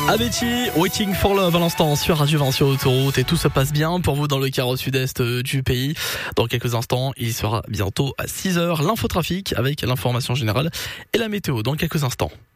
Avicii, Waiting for Love à l'instant sur Radio 20 sur Autoroute, et tout se passe bien pour vous dans le quart au sud-est du pays. Dans quelques instants, il sera bientôt à 6h l'infotrafic avec l'information générale et la météo dans quelques instants.